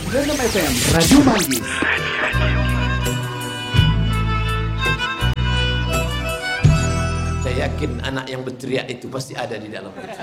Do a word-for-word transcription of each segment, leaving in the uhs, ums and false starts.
enam F M Radio Manggis. Saya yakin anak yang berteriak itu pasti ada di dalam kita.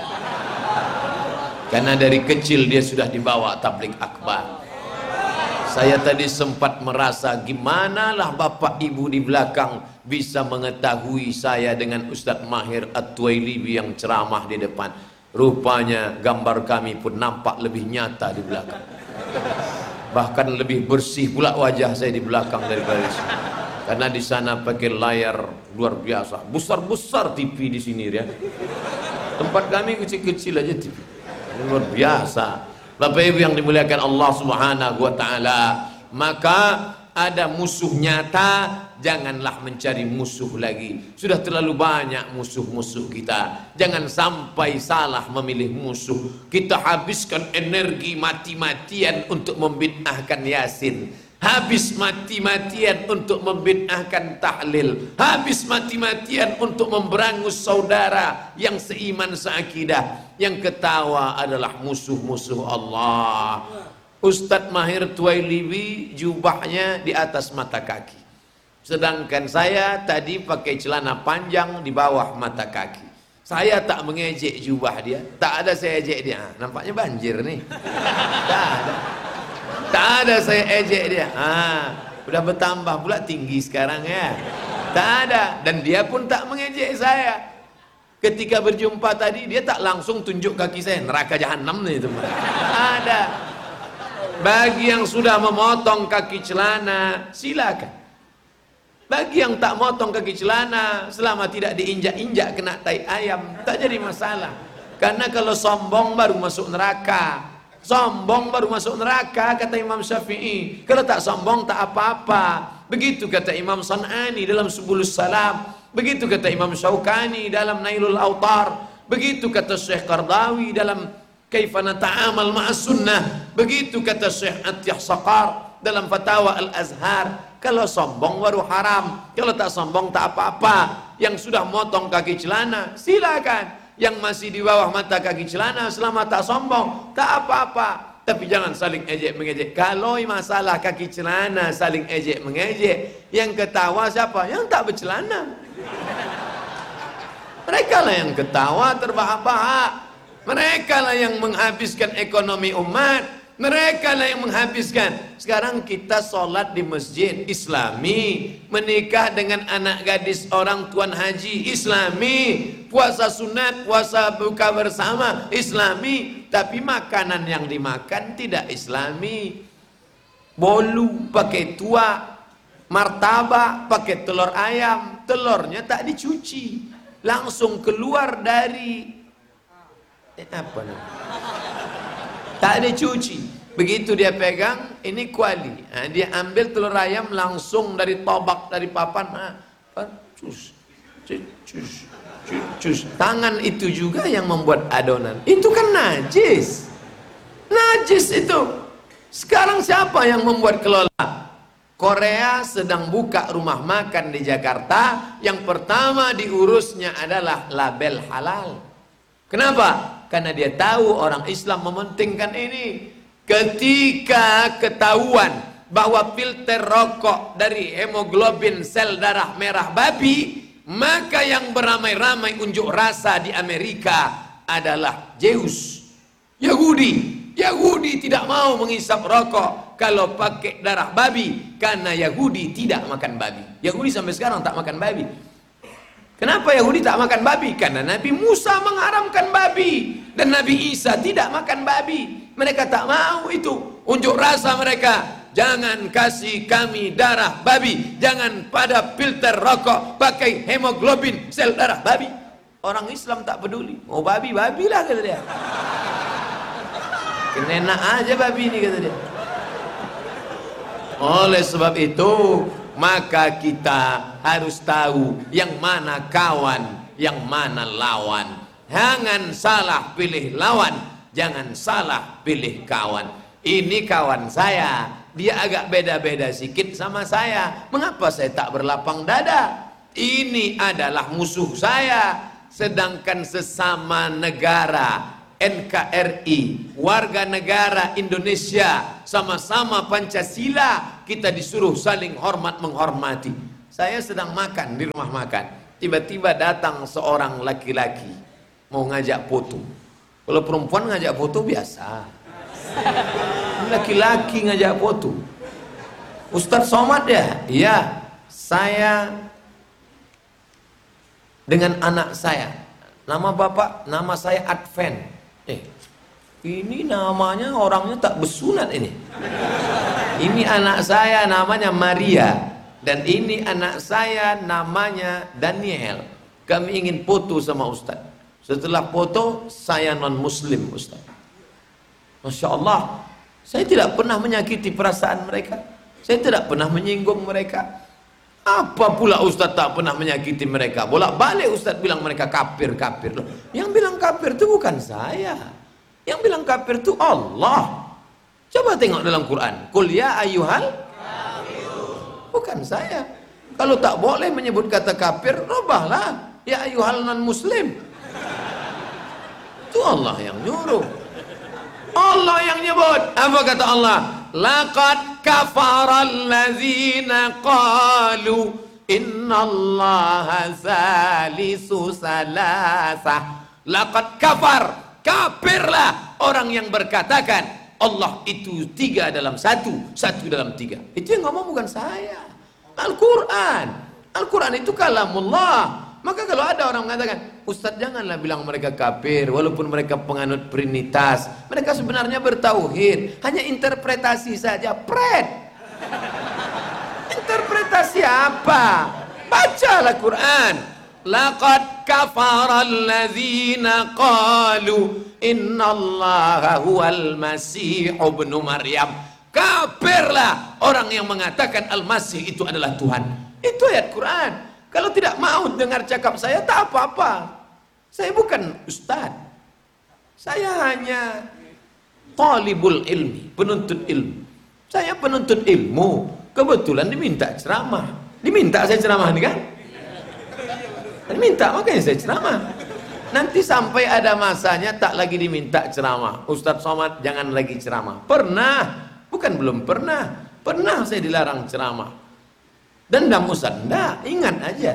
Karena dari kecil dia sudah dibawa tabligh akbar. Saya tadi sempat merasa gimana lah bapak ibu di belakang bisa mengetahui saya dengan Ustadz Mahir At-Tuwailibi yang ceramah di depan. Rupanya gambar kami pun nampak lebih nyata di belakang. Bahkan lebih bersih pula wajah saya di belakang daripada di sini. Karena di sana pakai layar luar biasa, besar-besar T V di sini ya. Tempat kami kecil-kecil aja T V. Luar biasa. Bapak Ibu yang dimuliakan Allah Subhanahu wa taala, maka ada musuh nyata, janganlah mencari musuh lagi. Sudah terlalu banyak musuh-musuh kita. Jangan sampai salah memilih musuh. Kita habiskan energi mati-matian untuk membid'ahkan Yasin. Habis mati-matian untuk membid'ahkan tahlil. Habis mati-matian untuk memberangus saudara yang seiman seakidah. Yang ketawa adalah musuh-musuh Allah. Ustadz Mahir Tuwailibi jubahnya di atas mata kaki. Sedangkan saya tadi pakai celana panjang di bawah mata kaki. Saya tak mengejek jubah dia. Tak ada saya ejek dia. Nampaknya banjir nih. Tak ada. Tak ada saya ejek dia. Ah, udah bertambah pula tinggi sekarang ya. Tak ada. Dan dia pun tak mengejek saya. Ketika berjumpa tadi dia tak langsung tunjuk kaki saya. Neraka jahanam nih teman. Ada. Bagi yang sudah memotong kaki celana, silakan. Bagi yang tak motong kaki celana, selama tidak diinjak-injak kena tai ayam, tak jadi masalah. Karena kalau sombong baru masuk neraka. Sombong baru masuk neraka, kata Imam Syafi'i. Kalau tak sombong tak apa-apa. Begitu kata Imam San'ani dalam Subulus Salam. Begitu kata Imam Syaukani dalam Nailul Autar. Begitu kata Syekh Qardawi dalam Kaifa Nata'amal Ma'as Sunnah. Begitu kata Syekh Atiyah Saqar dalam Fatawa Al-Azhar. Kalau sombong baru haram. Kalau tak sombong tak apa-apa. Yang sudah motong kaki celana, silakan. Yang masih di bawah mata kaki celana selama tak sombong, tak apa-apa. Tapi jangan saling ejek mengejek. Kalau masalah kaki celana saling ejek mengejek, yang ketawa siapa? Yang tak bercelana. Mereka lah yang ketawa terbahak-bahak. Mereka lah yang menghabiskan ekonomi umat. Mereka lah yang menghabiskan. Sekarang kita sholat di masjid Islami, menikah dengan anak gadis orang tuan haji Islami, puasa sunat, puasa buka bersama Islami, tapi makanan yang dimakan tidak Islami. Bolu pakai tua, martabak pakai telur ayam, telurnya tak dicuci, langsung keluar dari eh, apa namanya? Tak dicuci. Begitu dia pegang, ini kuali. Nah, dia ambil telur ayam langsung dari tobak, dari papan. Nah, cus, cus, cus, cus. Tangan itu juga yang membuat adonan. Itu kan najis. Najis itu. Sekarang siapa yang membuat kelola? Korea sedang buka rumah makan di Jakarta. Yang pertama diurusnya adalah label halal. Kenapa? Karena dia tahu orang Islam mementingkan ini. Ketika ketahuan bahwa filter rokok dari hemoglobin sel darah merah babi, maka yang beramai-ramai unjuk rasa di Amerika adalah Zeus, Yahudi. Yahudi tidak mau menghisap rokok kalau pakai darah babi, karena Yahudi tidak makan babi. Yahudi sampai sekarang tak makan babi. Kenapa Yahudi tak makan babi? Karena Nabi Musa mengharamkan babi dan Nabi Isa tidak makan babi. Mereka tak mau itu. Unjuk rasa mereka, jangan kasih kami darah babi, jangan pada filter rokok pakai hemoglobin sel darah babi. Orang Islam tak peduli. Oh babi, babilah kata dia. Kenenak aja babi ini kata dia. Oleh sebab itu, maka kita harus tahu yang mana kawan, yang mana lawan. Jangan salah pilih lawan, jangan salah pilih kawan. Ini kawan saya, dia agak beda-beda sedikit sama saya. Mengapa saya tak berlapang dada? Ini adalah musuh saya. Sedangkan sesama negara, N K R I, warga negara Indonesia, sama-sama Pancasila, kita disuruh saling hormat menghormati. Saya sedang makan di rumah makan, tiba-tiba datang seorang laki-laki mau ngajak foto. Kalau perempuan ngajak foto biasa, laki-laki ngajak foto. Ustadz Somad ya? Iya, saya dengan anak saya. Nama bapak, nama saya Advent. Eh, ini namanya orangnya tak bersunat ini. Ini anak saya namanya Maria, dan ini anak saya namanya Daniel. Kami ingin foto sama Ustaz. Setelah foto, saya non muslim Ustaz. Masya Allah, saya tidak pernah menyakiti perasaan mereka, saya tidak pernah menyinggung mereka. Apa pula Ustaz tak pernah menyakiti mereka? Bolak-balik Ustaz bilang mereka kafir-kafir. Yang bilang kafir itu bukan saya. Yang bilang kafir itu Allah. Coba tengok dalam Quran. Qul ya ayyuhal kafirun. Bukan saya. Kalau tak boleh menyebut kata kafir, rubahlah. Ya ayyuhal non muslim. Itu Allah yang nyuruh. Allah yang nyebut. Apa kata Allah? Laqad kafaral ladzina qalu innallaha salisu salasah. Laqad kafar, kafirlah orang yang berkatakan Allah itu tiga dalam satu, satu dalam tiga. Itu yang ngomong bukan saya. Al-Quran. Al-Quran itu kalamullah. Maka kalau ada orang mengatakan, Ustadz janganlah bilang mereka kafir, walaupun mereka penganut Trinitas, mereka sebenarnya bertauhid, hanya interpretasi saja. Pret. Interpretasi apa? Bacalah Quran. Laqad kafaral ladzina qalu innallaha huwal masih ibnu Maryam. Kafirlah orang yang mengatakan Al-Masih itu adalah Tuhan. Itu ayat Quran. Kalau tidak mau dengar cakap saya, tak apa-apa. Saya bukan ustaz. Saya hanya talibul ilmi, penuntut ilmu. Saya penuntut ilmu. Kebetulan diminta ceramah. Diminta saya ceramah nih kan? Diminta, makanya saya ceramah. Nanti sampai ada masanya tak lagi diminta ceramah. Ustadz Somad jangan lagi ceramah. Pernah, bukan belum pernah. Pernah saya dilarang ceramah. Dendam Ustaz? Enggak, ingat aja.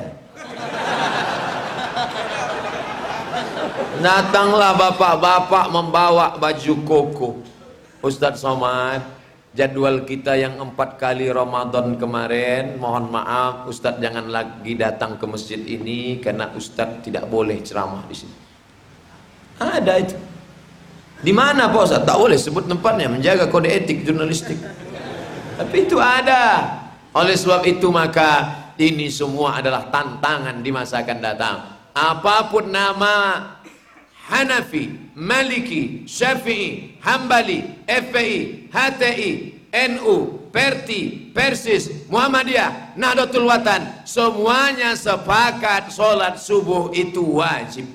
Datanglah bapak-bapak membawa baju koko. Ustadz Somad, jadwal kita yang empat kali Ramadan kemarin, mohon maaf Ustadz jangan lagi datang ke masjid ini karena Ustadz tidak boleh ceramah di sini. Ada itu. Di mana Pak Ustadz? Tak boleh sebut tempatnya, menjaga kode etik jurnalistik. Tapi itu ada. Oleh sebab itu maka ini semua adalah tantangan di masa akan datang. Apapun nama Hanafi, Maliki, Syafi'i, Hambali, F P I, H T I, N U, Perti, Persis, Muhammadiyah, Nahdlatul Watan, semuanya sepakat sholat subuh itu wajib.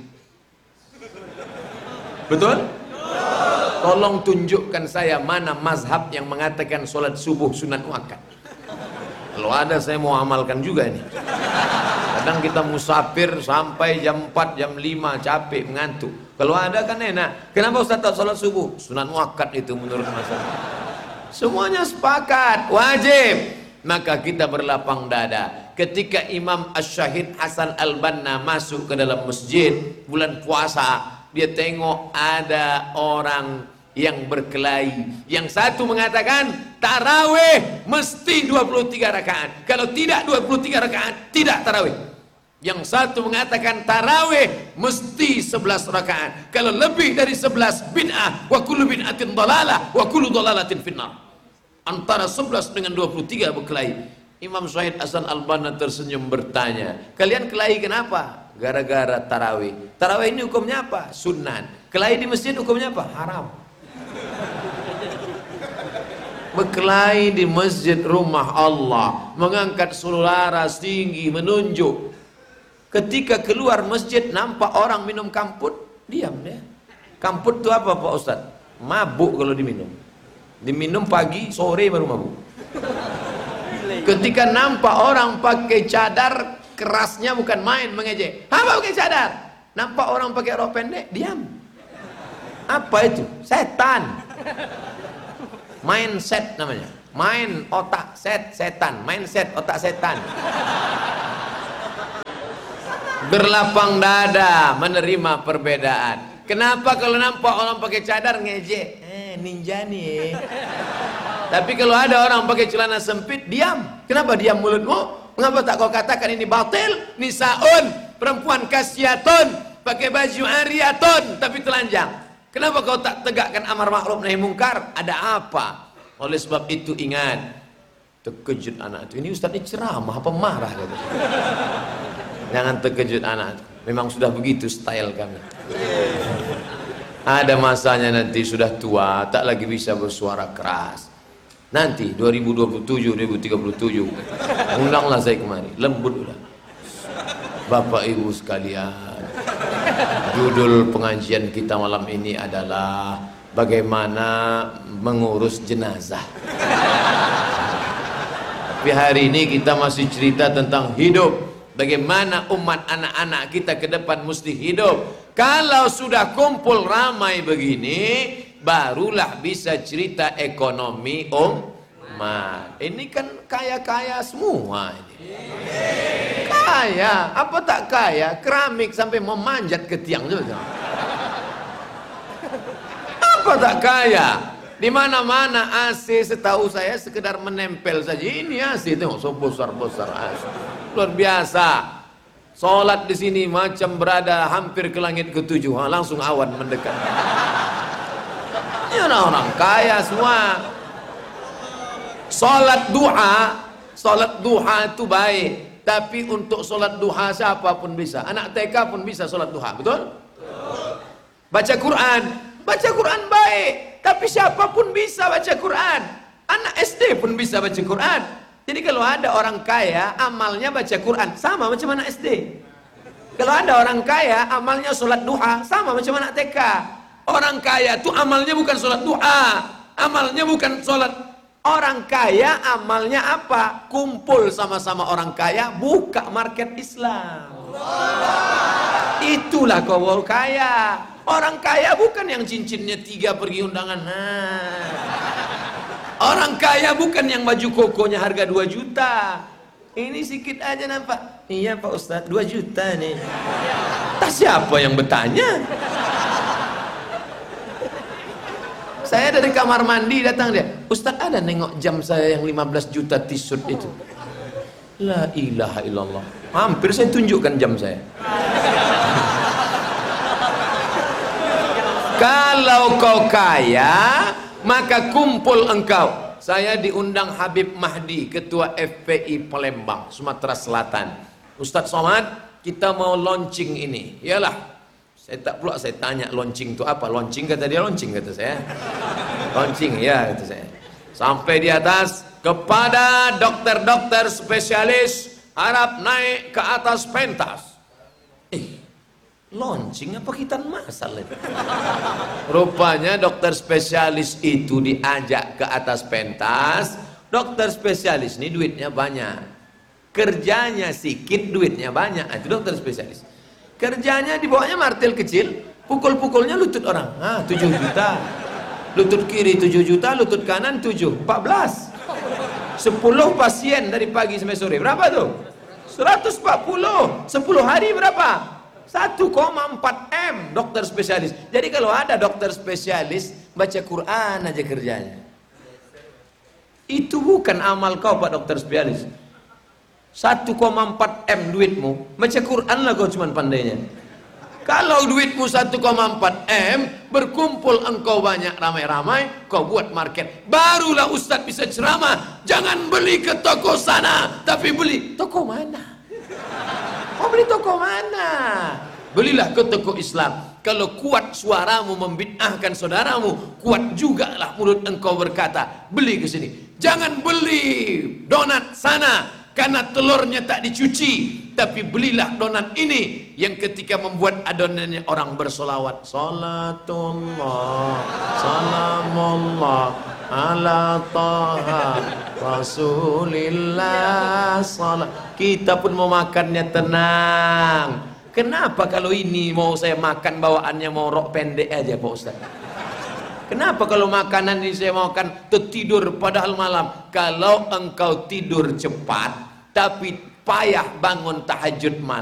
Betul? Tolong tunjukkan saya mana mazhab yang mengatakan sholat subuh sunat muakkad. Kalau ada saya mau amalkan juga ini. Kadang kita musafir sampai jam empat, jam lima capek, mengantuk. Kalau ada kan enak. Kenapa Ustaz tak sholat subuh? Sunat muakkad itu menurut masyarakat. Semuanya sepakat, wajib. Maka kita berlapang dada. Ketika Imam Asy-Syahid Hasan Al-Banna masuk ke dalam masjid bulan puasa, dia tengok ada orang yang berkelahi. Yang satu mengatakan tarawih mesti dua puluh tiga rakaat. Kalau tidak dua puluh tiga rakaat tidak tarawih. Yang satu mengatakan tarawih mesti sebelas rakaat. Kalau lebih dari sebelas bid'ah, wa kullu bid'atin dhalalah wa kullu dhalalatin finnar. Antara sebelas dengan dua puluh tiga berkelahi. Imam Syahid Hasan Al-Banna tersenyum bertanya, kalian kelahi kenapa? Gara-gara tarawih. Tarawih ini hukumnya apa? Sunat. Kelahi di masjid hukumnya apa? Haram. Berkelahi di masjid rumah Allah, mengangkat suara tinggi, menunjuk. Ketika keluar masjid nampak orang minum kamput, diam dia. Kamput itu apa Pak Ustaz? Mabuk kalau diminum. Diminum pagi, sore baru mabuk. Ketika nampak orang pakai cadar, kerasnya bukan main, mengejek. Apa pakai cadar? Nampak orang pakai rok pendek, diam. Apa itu? Setan. Mindset namanya. Main otak set setan, mindset otak setan. Berlapang dada menerima perbedaan. Kenapa kalau nampak orang pakai cadar ngejek? Eh, ninja nih. Tapi kalau ada orang pakai celana sempit, diam. Kenapa diam mulutmu? Mengapa tak kau katakan ini batil? Nisaun, perempuan kasiatun, pakai baju ariyatun tapi telanjang. Kenapa kau tak tegakkan amar ma'ruf nahi mungkar? Ada apa? Oleh sebab itu ingat, terkejut anak itu. Ini ustaz ini ceramah apa marah gitu. Jangan terkejut anak. Memang sudah begitu style kami. Ada masanya nanti sudah tua, tak lagi bisa bersuara keras. Nanti dua ribu dua puluh tujuh, dua ribu tiga puluh tujuh undanglah saya kemari, lembut udah. Bapak Ibu sekalian, judul pengajian kita malam ini adalah bagaimana mengurus jenazah. Tapi hari ini kita masih cerita tentang hidup. Bagaimana umat anak-anak kita ke depan mesti hidup. Kalau sudah kumpul ramai begini, barulah bisa cerita ekonomi umat. Ini kan kaya-kaya semua ini. Kaya, apa tak kaya? Keramik sampai memanjat ke tiang juga. Apa tak kaya? Di mana-mana A C setahu saya sekedar menempel saja. Ini A C, tengok so besar-besar A C. Luar biasa. Salat di sini macam berada hampir ke langit ketujuh. Ha, langsung awan mendekat. Ini orang-orang kaya semua. Salat duha, salat duha itu baik. Tapi untuk salat duha siapapun bisa. Anak T K pun bisa salat duha, betul? Baca Quran, baca Quran baik. Tapi siapapun bisa baca Quran. Anak S D pun bisa baca Quran. Jadi kalau ada orang kaya, amalnya baca Quran. Sama macam anak S D. Kalau ada orang kaya, amalnya sholat duha. Sama macam anak T K. Orang kaya itu amalnya bukan sholat duha. Amalnya bukan sholat. Orang kaya amalnya apa? Kumpul sama-sama orang kaya, buka market Islam. Itulah kau kaya. Orang kaya bukan yang cincinnya tiga pergi undangan. Nah. Orang kaya bukan yang baju kokonya harga dua juta. Ini sedikit aja nampak. Iya Pak Ustadz, dua juta nih. Tak siapa yang bertanya? Saya dari kamar mandi datang dia. Ustadz ada nengok jam saya yang lima belas juta t-shirt itu. La ilaha illallah. Hampir saya tunjukkan jam saya. Kalau kau kaya, maka kumpul engkau. Saya diundang Habib Mahdi, Ketua F P I Palembang, Sumatera Selatan. Ustadz Somad, kita mau launching ini. Iyalah, saya tak pula saya tanya launching itu apa. Launching kata dia, launching kata saya. Launching, ya kata saya. Sampai di atas, kepada dokter-dokter spesialis harap naik ke atas pentas. Eh, launching apa kita masalah? Rupanya dokter spesialis itu diajak ke atas pentas. Dokter spesialis ini duitnya banyak, kerjanya sedikit, duitnya banyak. Itu dokter spesialis. Kerjanya dibawanya martil kecil, pukul-pukulnya lutut orang. Ah, tujuh juta. Lutut kiri tujuh juta, lutut kanan tujuh, empat belas. sepuluh pasien dari pagi sampai sore. Berapa tuh? seratus empat puluh. sepuluh hari berapa? satu koma empat M dokter spesialis. Jadi kalau ada dokter spesialis baca Quran aja kerjanya. Itu bukan amal kau Pak dokter spesialis. satu koma empat M duitmu, baca Quran lah kau cuman pandainya. Kalau duitmu satu koma empat M, berkumpul engkau banyak ramai-ramai, kau buat market, barulah Ustadz bisa ceramah. Jangan beli ke toko sana, tapi beli toko mana? Mau beli toko mana? Belilah ke toko Islam. Kalau kuat suaramu membid'ahkan saudaramu, kuat juga lah mulut engkau berkata, beli ke sini. Jangan beli donat sana karena telurnya tak dicuci, tapi belilah donat ini yang ketika membuat adonannya orang bersolawat. Salatullah, salamullah ala taha rasulillah salat. Kita pun mau makannya tenang. Kenapa kalau ini mau saya makan bawaannya mau rok pendek aja Pak Ustaz? Kenapa kalau makanan ini saya makan tertidur padahal malam? Kalau engkau tidur cepat tapi payah bangun tahajud malam,